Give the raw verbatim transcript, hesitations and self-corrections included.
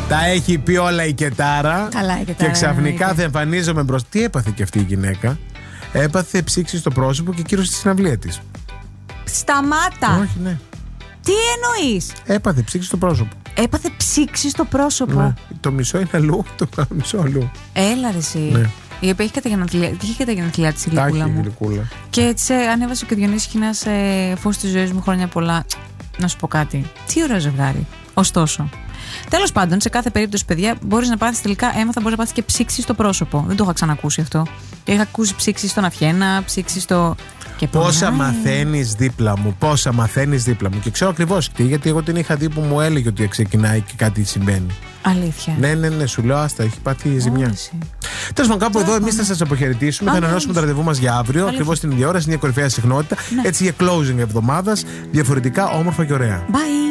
Τα έχει πει όλα η Κετάρα. Καλά, η Κετάρα. Και ξαφνικά θα εμφανίζομαι μπροστά. Τι έπαθε και αυτή η γυναίκα? Έπαθε ψήξη στο πρόσωπο και κύρωσε τη συναυλία της. Σταμάτα. Όχι, ναι. Τι εννοείς? Έπαθε ψήξη στο πρόσωπο. Έπαθε ψήξη στο πρόσωπο. Ναι. Το μισό είναι αλλού, το μισό αλλού. Έλα ρε εσύ. Ναι. Η οποία είχε και τα γενεθλιά, είχε και τα γενεθλιά της η Γλυκούλα μου. Γλυκούλα. Και έτσι ε, ανέβασε και ο Διονύσης Χινάς ε, φως της ζωής μου, χρόνια πολλά. Να σου πω κάτι. Τι ωραίο ζευγάρι. Ωστόσο. Τέλος πάντων, σε κάθε περίπτωση, παιδιά, μπορείς να πάθεις τελικά έμαθα, μπορείς να πάθεις και ψήξη στο πρόσωπο. Δεν το είχα ξανακούσει αυτό. Και είχα ακούσει ψήξη στον Αφιένα, ψήξη στο. Και πόσα μαθαίνεις δίπλα μου, πόσα μαθαίνεις δίπλα μου. Και ξέρω ακριβώς τι, γιατί εγώ την είχα δει που μου έλεγε ότι ξεκινάει και κάτι συμβαίνει. Αλήθεια. Ναι, ναι, ναι, σου λέω, άστα, έχει πάθει ζημιά. Τέλος πάντων, κάπου εδώ εμείς θα σας αποχαιρετήσουμε. Θα ανανεώσουμε το ραντεβού μας για αύριο, ακριβώς την ίδια ώρα, σε μια κορυφαία συχνότητα. Ναι. Έτσι για closing εβδομάδας, διαφορετικά, όμορφα και ωραία. Bye.